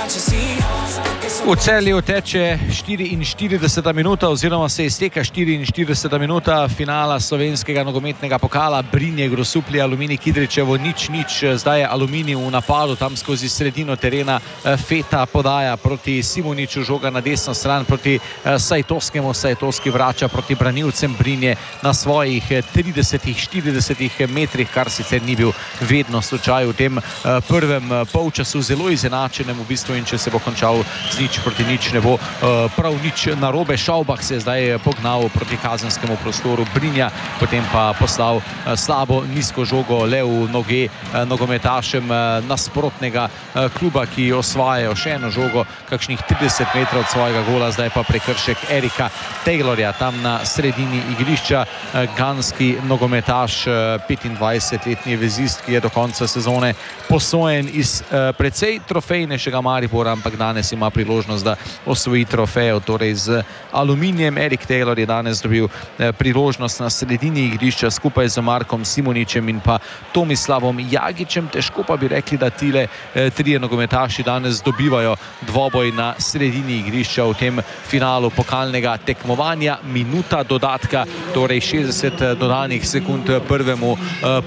V Celju teče 44. minuta oziroma se izteka 44. minuta finala slovenskega nogometnega pokala. Brinje Grosuplje, Aluminij Kidričevo 0:0. Zdaj je Aluminij v napadu tam skozi sredino terena. Feta podaja proti Simoniču, žoga na desno stran proti Sajtoskemu. Sajtoski vrača proti branilcem Brinje na svojih 30-40 metrih, kar sicer ni bil vedno slučaj v tem prvem polčasu, zelo izenačenem v bistvu, in če se bo končal z 0:0, ne bo prav nič narobe. Šaubah se je zdaj pognal proti kazenskemu prostoru Brinja, potem pa poslal slabo nizko žogo le v noge nogometašem nasprotnega kluba, ki osvajajo še eno žogo kakšnih 30 metrov od svojega gola. Zdaj pa prekršek Erika Taylorja tam na sredini igrišča. Ganski nogometaš, 25-letni vezist, ki je do konca sezone posojen iz precej trofejnejšega Maribora, ampak danes ima priložnost, da osvoji trofejo, torej z Aluminijem. Erik Taylor je danes dobil priložnost na sredini igrišča skupaj z Markom Simoničem in pa Tomislavom Jagičem. Težko pa bi rekli, da tile trije nogometaši danes dobivajo dvoboj na sredini igrišča v tem finalu pokalnega tekmovanja. Minuta dodatka, torej 60 dodanih sekund prvemu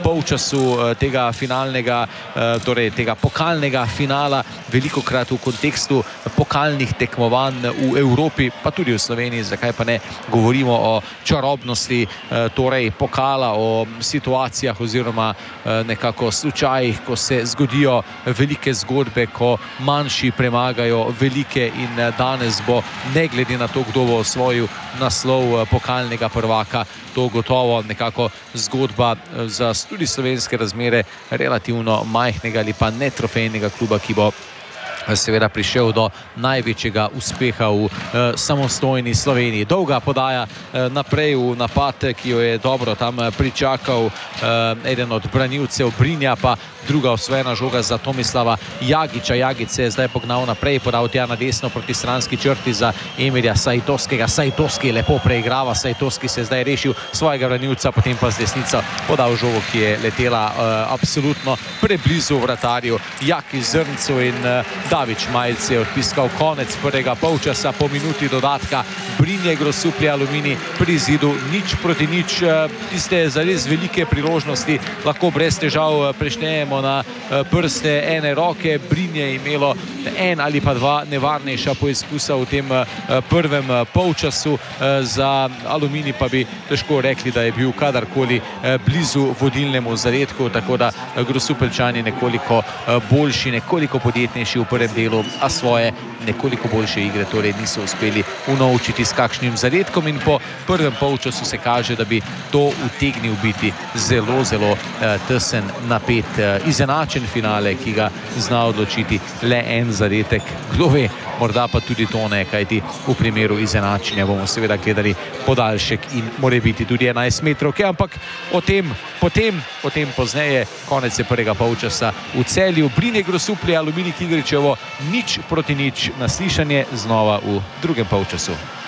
polčasu tega finalnega, torej tega pokalnega finala. Velikokrat v kontekstu pokalnih tekmovanj v Evropi, pa tudi v Sloveniji, zakaj pa ne, govorimo o čarobnosti torej pokala, o situacijah oziroma nekako slučajih, ko se zgodijo velike zgodbe, ko manjši premagajo velike, in danes bo, ne glede na to, kdo bo osvojil naslov pokalnega prvaka, to gotovo nekako zgodba za tudi slovenske razmere relativno majhnega ali pa netrofejnega kluba, ki bo seveda prišel do največjega uspeha v samostojni Sloveniji. Dolga podaja naprej v napad, ki jo je dobro tam pričakal eden od branilcev Brinja, pa druga osvojena žoga za Tomislava Jagiča. Jagič se je zdaj pognal naprej, podal tja na desno proti stranski črti za Emirja Sajtoskega. Sajtoski lepo preigrava, Sajtoski se je zdaj rešil svojega branilca, potem pa z desnico podal žogo, ki je letela absolutno preblizu vratarju Jaki Zrncu, in Davič Majc je odpiskal konec prvega polčasa. Po minuti dodatka Brinje Grosuplje, Aluminij pri zidu 0:0. Tiste zares velike priložnosti lahko brez težav preštejemo na prste ene roke. Brinje je imelo en ali pa dva nevarnejša poizkusa v tem prvem polčasu. Za Aluminij pa bi težko rekli, da je bil kadarkoli blizu vodilnemu zadetku, tako da Grosupeljčani nekoliko boljši, nekoliko podjetnejši v prvem delu, a svoje nekoliko boljše igre torej niso uspeli unovčiti s kakšnim zadetkom, in po prvem polčasu se kaže, da bi to utegnil biti zelo, zelo tesen, napet, izenačen finale, ki ga zna odločiti le en zadetek. Kdo ve, morda pa tudi to ne, kajti v primeru izenačenja bomo seveda gledali podaljšek in morebiti tudi 11 metrovke, ampak o tem pozneje. Konec je prvega polčasa v Celju. Brinje Grosuplje, Aluminij Kidričevo 0:0. Naslišanje znova v drugem polčasu.